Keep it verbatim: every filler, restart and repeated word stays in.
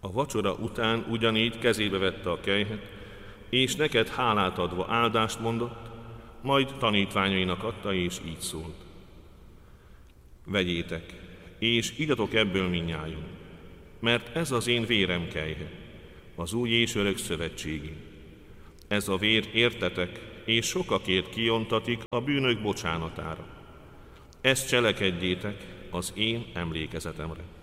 A vacsora után ugyanígy kezébe vette a kelyhet, és neked hálát adva áldást mondott, majd tanítványainak adta, és így szólt. Vegyétek, és igyatok ebből mindnyájan, mert ez az én vérem kelyhe, az új és örök szövetségé. Ez a vér értetek, és sokakért kiontatik a bűnök bocsánatára. Ezt cselekedjétek az én emlékezetemre.